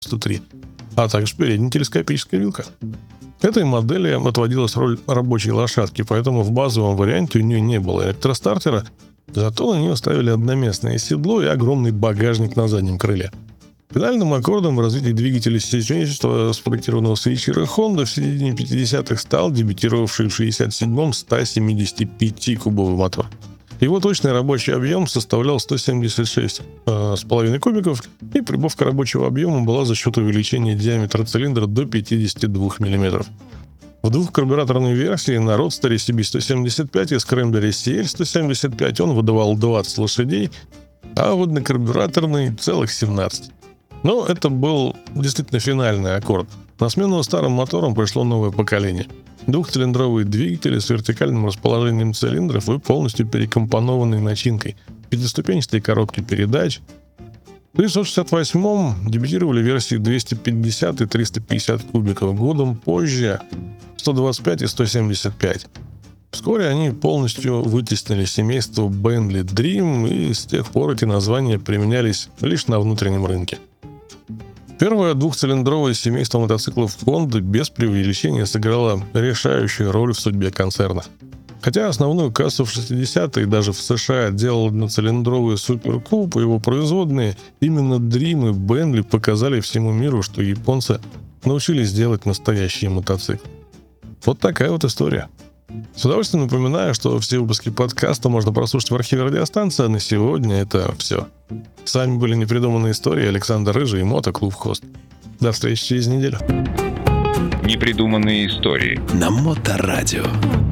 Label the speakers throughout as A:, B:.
A: 103, а также передняя телескопическая вилка. Этой модели отводилась роль рабочей лошадки, поэтому в базовом варианте у нее не было электростартера, зато на нее ставили одноместное седло и огромный багажник на заднем крыле. Финальным аккордом в развитии двигателя семейства, спроектированного с Ричера Honda, в середине 50-х стал дебютировавший в 67-м 175-кубовый мотор. Его точный рабочий объем составлял 176,5 кубиков, и прибавка рабочего объема была за счет увеличения диаметра цилиндра до 52 мм. В двухкарбюраторной версии на Roadster CB175 и Scrambler CL175 он выдавал 20 лошадей, а в однокарбюраторной целых 17. Но это был действительно финальный аккорд. На смену старым моторам пришло новое поколение. Двухцилиндровые двигатели с вертикальным расположением цилиндров и полностью перекомпонованной начинкой, пятиступенчатые коробки передач. В 1968-м дебютировали версии 250 и 350 кубиков, годом позже 125 и 175. Вскоре они полностью вытеснили семейство Bentley Dream, и с тех пор эти названия применялись лишь на внутреннем рынке. Первое двухцилиндровое семейство мотоциклов Honda без преувеличения сыграло решающую роль в судьбе концерна. Хотя основную кассу в 60-е даже в США делал одноцилиндровый Super Coupe и его производные, именно Dream и Bentley показали всему миру, что японцы научились делать настоящие мотоциклы. Вот такая вот история. С удовольствием напоминаю, что все выпуски подкаста можно прослушать в архиве радиостанции, а на сегодня это все. С вами были «Непридуманные истории», Александр Рыжий и Мотоклуб Хост. До встречи через неделю.
B: Непридуманные истории
C: на Моторадио.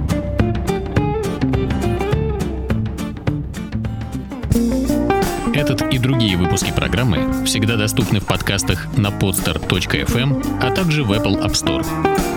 D: Этот и другие выпуски программы всегда доступны в подкастах на podster.fm, а также в Apple App Store.